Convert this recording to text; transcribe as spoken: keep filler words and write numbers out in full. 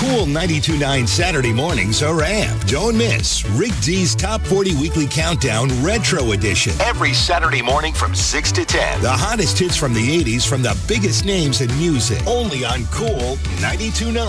Cool ninety-two point nine Saturday mornings are amped. Don't miss Rick D's Top forty Weekly Countdown Retro Edition. Every Saturday morning from six to ten. The hottest hits from the eighties from the biggest names in music. Only on Cool ninety-two point nine.